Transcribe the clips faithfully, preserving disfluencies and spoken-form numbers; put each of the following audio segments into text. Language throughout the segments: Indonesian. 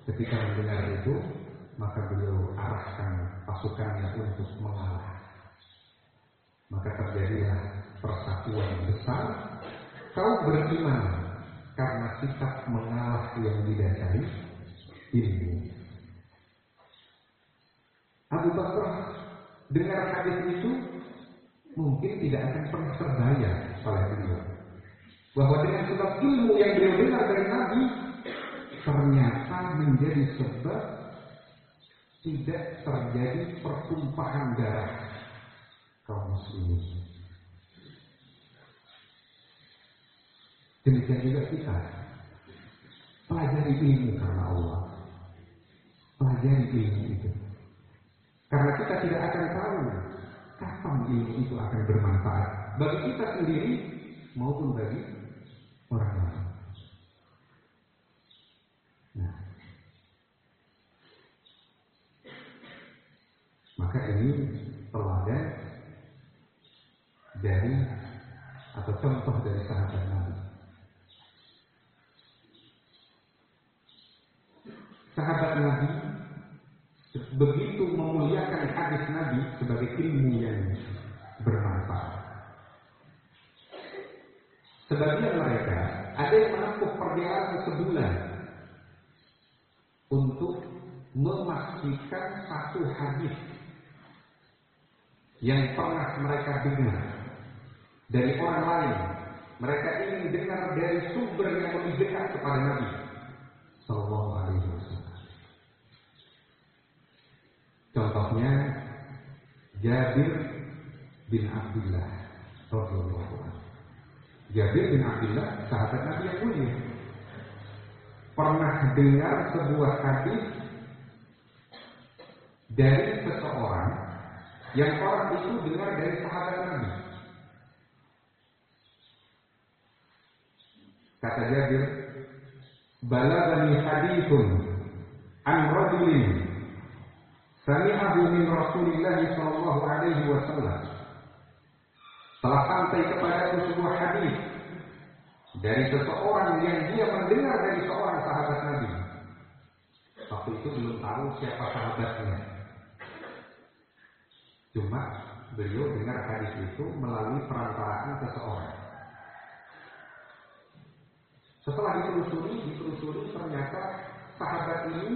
ketika mendengar itu, maka beliau arahkan pasukannya untuk mengalah. Maka terjadilah persatuan besar. Kau beriman karena sikap mengalah yang didasari ilmu. Abu Bakar dengar hadis itu mungkin tidak akan pernah terbayang oleh beliau bahwa dengan sebab ilmu yang beliau dengar dari Nabi ternyata menjadi sebab tidak terjadi pertumpahan darah kaum muslimin. Demikian juga kita pelajari ilmu karena Allah. Pelajari ilmu itu karena kita tidak akan tahu kapan ilmu itu akan bermanfaat bagi kita sendiri maupun bagi orang lain. Nah, maka ini teladan dari atau contoh dari sahabat Nabi. Sahabat Nabi begitu memuliakan hadis Nabi sebagai ilmu yang bermanfaat. Sebagian mereka ada yang menempuh perjalanan sebulan untuk memastikan satu hadis yang pernah mereka dengar dari orang lain. Mereka ingin dengar dari sumber yang lebih dekat kepada Nabi Sallallahu Alaihi Wasallam. Contohnya Jabir bin Abdullah radhiyallahu anhu. Jabir bin Abdullah sahabat Nabi yang mulia pernah dengar sebuah hadis dari seseorang yang orang itu dengar dari sahabat Nabi. Kata Jabir, balagani hadithun an rajulin sami'ahu min Rasulillah sallallahu alaihi wasallam. Telah sampai kepadaku sebuah hadis dari seseorang yang dia mendengar dari seorang sahabat Nabi. Waktu itu belum tahu siapa sahabatnya. Cuma beliau dengar hadis itu melalui perantaraan seseorang. Setelah ditelusuri, ditelusuri ternyata sahabat ini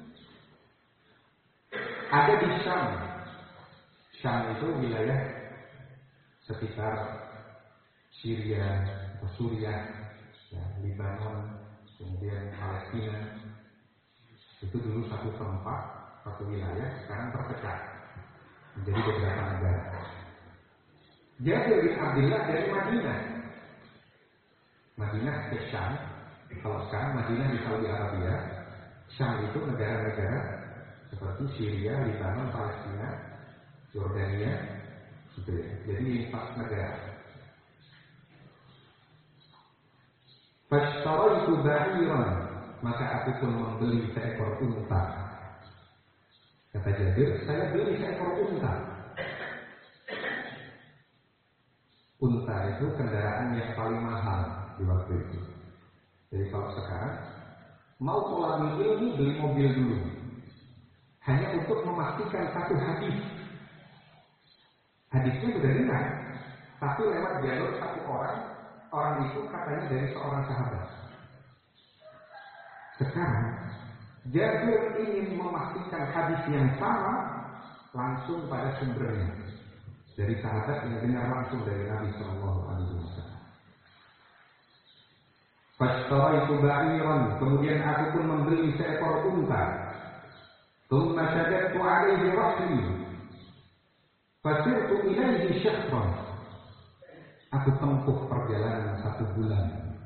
ada di Syam. Syam itu wilayah sekitar Syria, Suriah, ya, Lebanon, kemudian Palestina. Itu dulu satu tempat, satu wilayah, sekarang terpecah menjadi beberapa negara. Jabir bin Abdullah dari Madinah. Madinah ke Syam. Kalau sekarang Madinah di Saudi Arabia, Syam itu negara-negara seperti Syria, Lebanon, Palestina, Yordania, gitu ya. Jadi empat negara. Fashtaraitu ba'iran, maka aku pun membeli seekor unta. Kata Jabir, saya beli seekor unta. Unta itu kendaraan yang paling mahal di waktu itu. Jadi kalau sekarang mau tolak ilmu beli mobil dulu, hanya untuk memastikan satu hadis. Hadisnya sudah dengar, tapi lewat jalur satu orang. Orang itu katanya dari seorang sahabat. Sekarang Jabir ingin memastikan hadis yang sama langsung pada sumbernya dari sahabat yang dengar langsung dari Nabi Sallallahu Alaihi Wasallam. Fashtaraitu ba'iran, kemudian aku pun membeli seekor unta. Thumma shaddadtu alaihi rahli, fasirtu ilaihi syahran. Aku tempuh perjalanan satu bulan.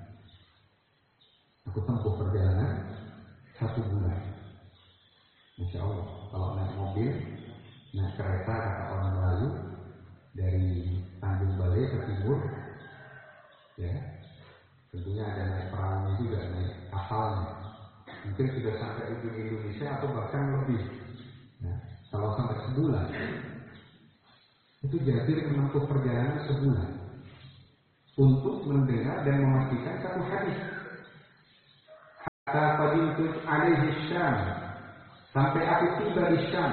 Aku tempuh perjalanan satu bulan. Masya Allah, kalau naik mobil, naik kereta kata orang Melayu dari Tanjung Balai ke timur, ya, tentunya ada naik perahunya juga, naik kapalnya. Mungkin sudah sampai ujung Indonesia atau bahkan lebih. Nah, kalau sampai sebulan, itu Jabir menempuh perjalanan sebulan untuk mendengar dan memastikan satu hadis. hatta qadimtu alaihi Syam, sampai aku tiba di Syam.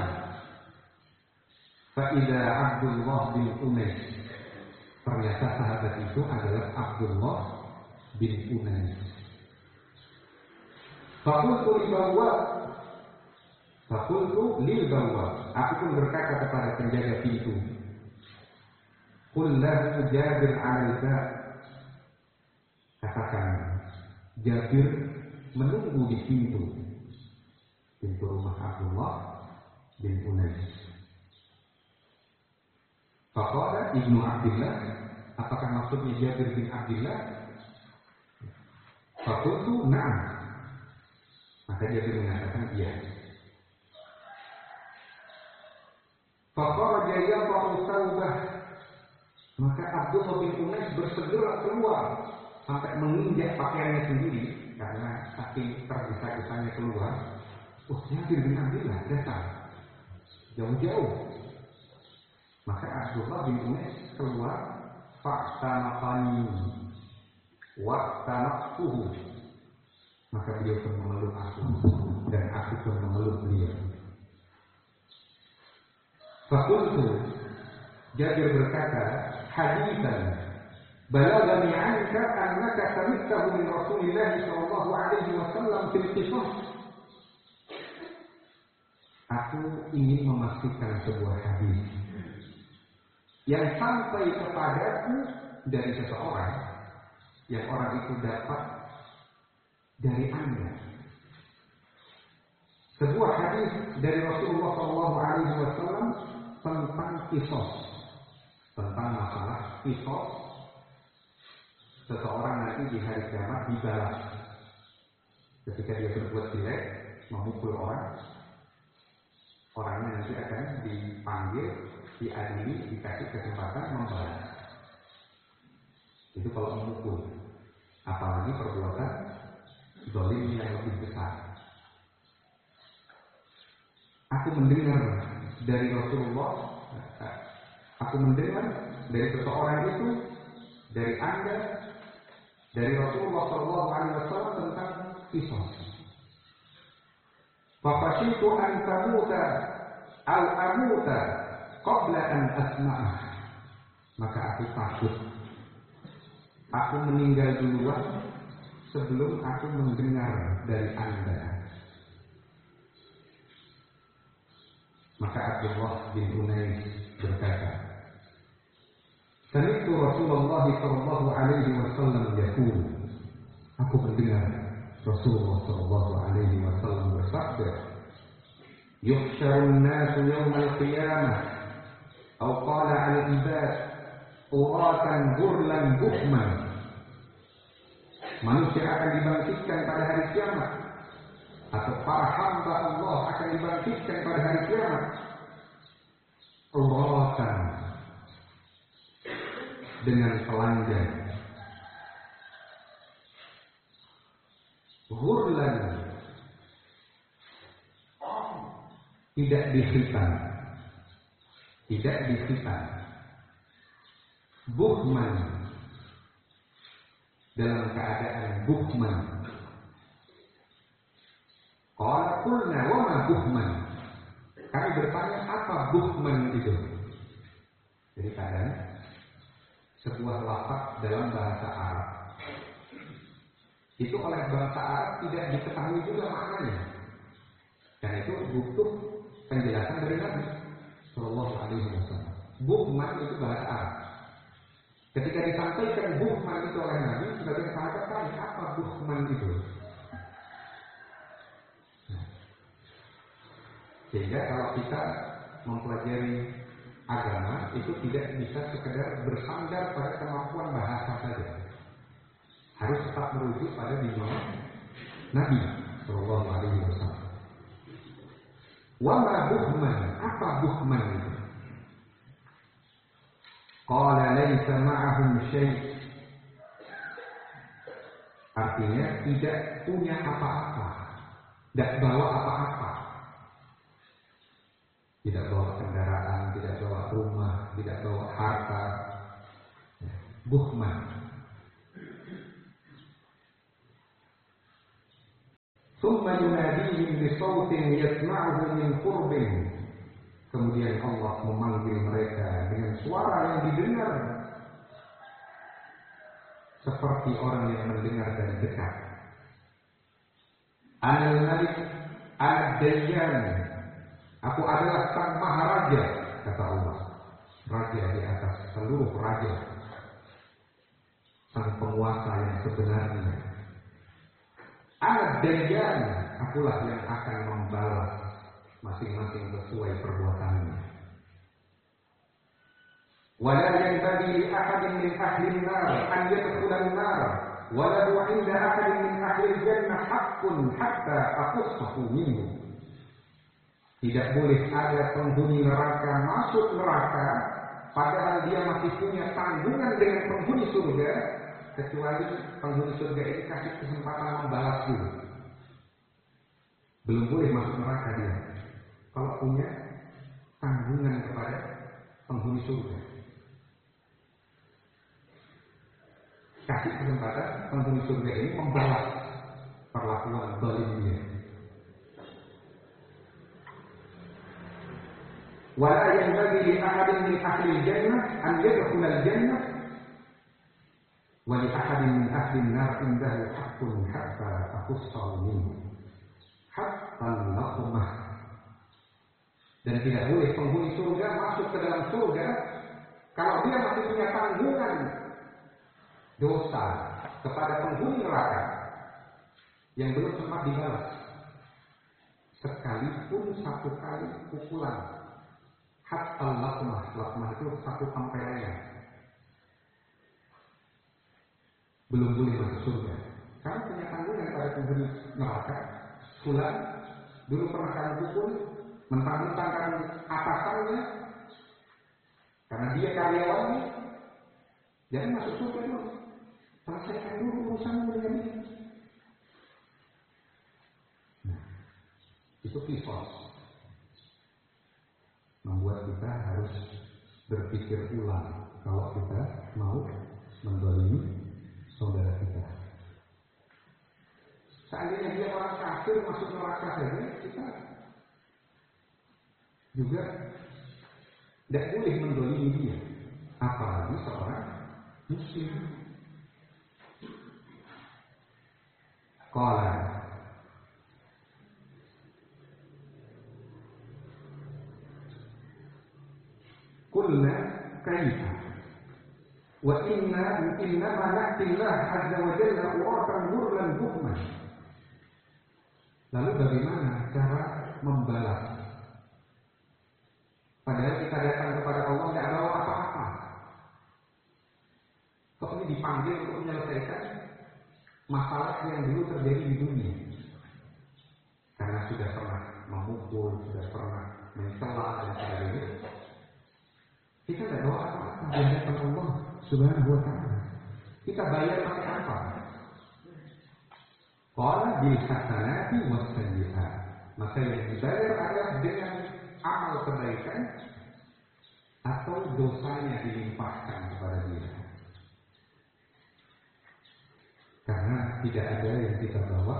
Fa idza Abdullah bin Unais, ternyata sahabat itu adalah Abdullah bin Unais. Fakultu libawab, fakultu libawab, aku pun berkata kepada penjaga pintu, qul lahu Jabir al-Bab, katakan Jabir menunggu di pintu, pintu rumah Abdullah bin Unais. Faqala Ibnu Abdillah, apakah maksudnya Jabir bin Abdillah? Faqultu na'am, maka Jabir mengatakan iya. Faqala yadha'u thawbah, maka Abdullah bin Unais bersegera keluar sampai menginjak pakaiannya sendiri karena saking tergesa-gesanya keluar. Oh, Jabir bin Abdillah datang jauh-jauh. Maka Abdullah bin Unais keluar, fa'tanaqani wa'tanaqtuhu, maka beliau pun memeluk aku dan aku pun memeluk beliau. Faqultu, Jabir berkata, haditsan balagani 'anka annaka sami'tahu min Rasulillah sallallahu alaihi wasallam fil qisas. Aku ingin memastikan sebuah hadis yang sampai kepadaku dari seseorang yang orang itu dapat dari Anda. Sebuah hadis dari Rasulullah sallallahu alaihi wasallam tentang qisas, tentang masalah qisas. Seseorang nanti di hari kiamat dibalas ketika dia berbuat jelek, memukul orang, orangnya nanti akan dipanggil, diadili, dikasih kesempatan membalas. Itu kalau memukul, apalagi perbuatan zalim yang lebih besar. Aku mendengar dari Rasulullah, aku mendengar dari seseorang itu, dari Anda, dari Rasulullah Shallallahu Alaihi Wasallam tentang qisas. Faqashitu an tamuta al amuta qabla an asma'ah. Maka aku takut aku meninggal duluan sebelum aku mendengar dari Anda. Maka Abdullah bin Unais berkata, sami'tu Rasulullah sallallahu alaihi wasallam yaqul, aku mendengar Rasulullah sallallahu alaihi wasallam bersabda, yuhsyarun nasu yawmal qiyamah atau qala al-ibad uratan burlan buhman. Manusia akan dibangkitkan pada hari kiamat, atau para hamba Allah akan dibangkitkan pada hari kiamat uratan, dengan telanjang, ghurlan, tidak dikhitan, tidak dikhitan, buhman, dalam keadaan buhman. Qala qulna wa ma buhman, kami bertanya apa buhman itu. Jadi kadang sebuah lafaz dalam bahasa Arab itu oleh bahasa Arab tidak diketahui juga maknanya, dan itu butuh penjelasan dari Nabi Sallallahu Alaihi Wasallam. Buhman itu bahasa Arab. Ketika disampaikan buhman itu oleh Nabi, sebagian sahabat tanya apa buhman itu. Sehingga kalau kita mempelajari agama itu tidak bisa sekedar bersandar pada kemampuan bahasa saja, harus tetap merujuk pada bimbingan Nabi Sallallahu Alaihi Wasallam. Wa ma buhman, apa buhman itu? Qala laisa ma'ahum syai', artinya tidak punya apa-apa, tidak bawa apa-apa. Tidak bawa kendaraan, tidak bawa rumah, tidak bawa harta. Buhman. Tsumma yunadihim bi shautin yasma'uhu min qurbin. Kemudian Allah memanggil mereka dengan suara yang didengar seperti orang yang mendengar dari dekat. Anal Malik Ad-Dayyan, aku adalah sang maharaja, kata Allah, raja di atas seluruh raja, sang penguasa yang sebenarnya. Ad-Dayyan, akulah yang akan membalas masing-masing sesuai perbuatannya. Wala yanbaghi li ahadin min ahli an-nar an yadkhula an-nar wa la 'inda ahadin min ahli al-jannah haqqun hatta aqussahu minhu. Tidak boleh ada penghuni neraka masuk neraka padahal dia masih punya tanggungan dengan penghuni surga, kecuali penghuni surga ini kasih kesempatan membalas dulu. Belum boleh masuk neraka dia kalau punya tanggungan kepada penghuni surga. Kasih kesempatan penghuni surga ini membalas perlakuan zalim dia. Wala yanbaghi li ahadin min ahli al-jannah an yadkhula al-jannah wa li ahadin min ahli an-nar indahu haqqun hatta aqussahu minhu hatta al-laqmah. Dan tidak boleh penghuni surga masuk ke dalam surga kalau dia masih punya tanggungan dosa kepada penghuni neraka yang belum sempat dibalas, sekalipun satu kali pukulan. Hatta lakmah, lakmah itu satu tempelan, belum boleh masuk surga. Kamu punya tanggungan pada penghuni neraka. Fulan dulu pernah kamu pukul, mentang-mentang kamu atasannya, karena dia karyawannya, jangan masuk surga dulu. Selesaikan dulu urusanmu dengan dia. Nah, itu kisos. Membuat kita harus berpikir ulang kalau kita mau mendolimi saudara kita. Seandainya dia orang kafir masuk neraka saja, kita juga tidak boleh mendolimi dia, apalagi seorang muslim. Qala Qulna kaifa wa inna innama na'ti Allah azza wa jalla uratan murlan buhman. Lalu bagaimana cara membalas? Padahal kita datang kepada Allah tidak bawa apa-apa. Kok ini dipanggil untuk menyelesaikan masalah yang dulu terjadi di dunia? Karena sudah pernah memukul, sudah pernah mencela dan sebagainya. Kita tidak bawa apa-apa di hadapan Allah Subhanahu wa ta'ala. Kita bayar pakai apa? Qala bil hasanati was sayyi'at. Maka yang dibayar adalah dengan amal kebaikan atau dosanya dilimpahkan kepada dia. Karena tidak ada yang kita bawa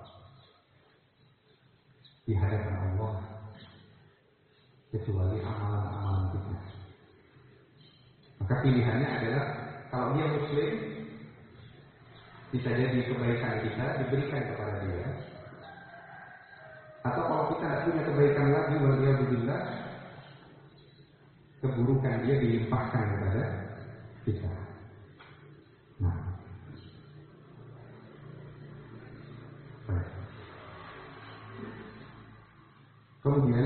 di hadapan Allah kecuali amalan-amalan kita. Maka pilihannya adalah kalau dia muslim, bisa jadi kebaikan kita diberikan kepada dia. Atau kalau kita tidak punya kebaikan lagi, waliyadzubillah, keburukan dia dilimpahkan kepada kita. Nah, baik. Kemudian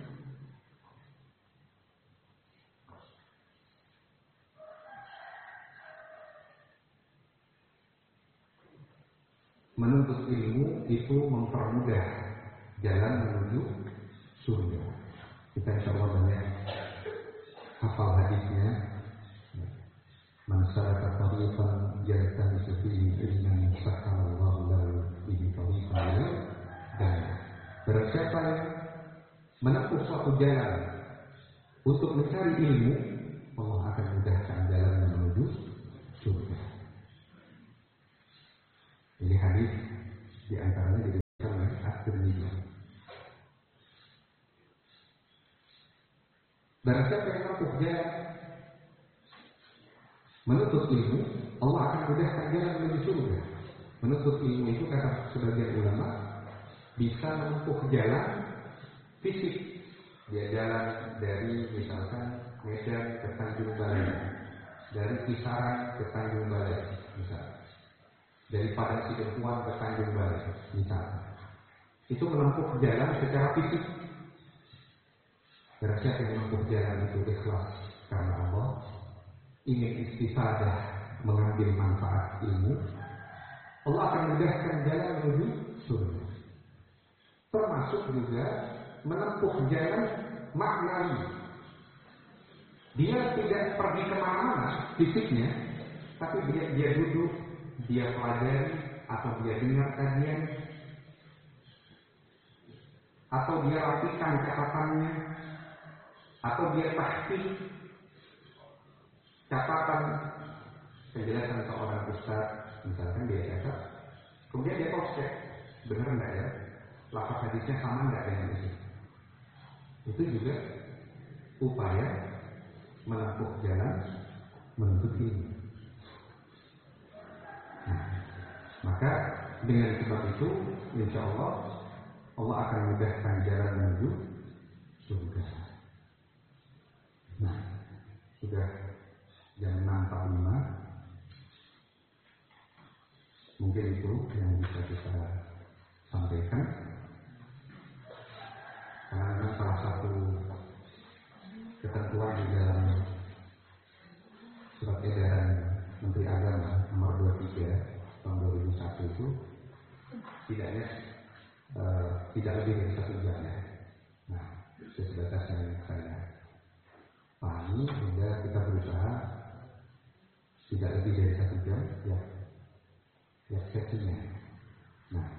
menuntut ilmu itu mempermudah jalan menuju surga. Kita insya Allah banyak hafal hadisnya. Man salaka tariqan yaltamisu fihi ilman sahalallahu lahu bihi tariqan. Dan barang siapa yang menempuh suatu jalan untuk mencari ilmu, Allah akan mudahkan jalan menuju surga. Ini hadis di antaranya diriwayatkan oleh Barang siapa yang menempuh jalan menuntut ilmu, Allah akan mudahkan jalan menuju surga. Menuntut ilmu itu kata sebagian ulama bisa menempuh jalan fisik. Dia jalan dari misalkan Medan ke Tanjung Balai, dari Kisaran ke Tanjung Balai, misalnya dari Padang Sidempuan ke Tanjung Balai, misalnya. Itu menempuh jalan secara fisik. Barang siapa yang menempuh jalan itu ikhlas karena Allah, ingin istifadah mengambil manfaat ilmu, Allah akan mudahkan jalan menuju surga. Termasuk juga menempuh jalan maknawi. Dia tidak pergi kemana-mana fisiknya, tapi dia, dia duduk, dia pelajari, atau dia dengar kajian, atau dia rapikan catatannya, atau dia tahqiq catatan penjelasan seorang ustaz, misalkan dia catat, kemudian dia cross check, benar nggak ya, lafaz hadisnya sama nggak dengan itu. Itu juga upaya menempuh jalan menuntut ilmu. Nah, maka dengan sebab itu, insya Allah Allah akan mudahkan jalan menuju surga. Nah, sudah jam enam empat puluh lima. Mungkin itu yang bisa kita sampaikan. Karena salah satu ketentuan di dalam surat edaran Menteri Agama nomor dua puluh tiga tahun dua ribu satu itu tidaknya uh, tidak lebih dari satu jam ya. Nah, sebatas yang saya pahami, sehingga kita berusaha tidak lebih dari satu jam ya, ya sesinya. Nah,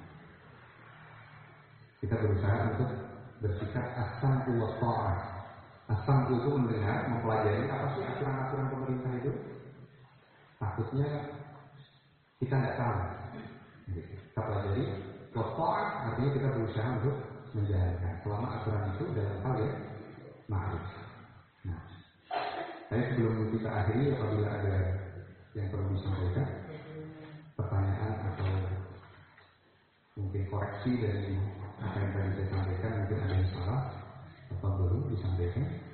kita berusaha untuk bersikap as-sam'u wa ta'ah. As-sam'u itu mendengar, mempelajari apa sih aturan-aturan pemerintah itu. Takutnya kita tidak tahu. Kita pelajari. Wa ta'ah artinya kita berusaha untuk menjalankan selama aturan itu dalam hal ya ma'ruf. Nah, saya sebelum kita akhiri, apabila ada yang perlu disampaikan, pertanyaan atau mungkin koreksi dari apa yang tadi saya sampaikan, mungkin ada yang salah atau belum disampaikan,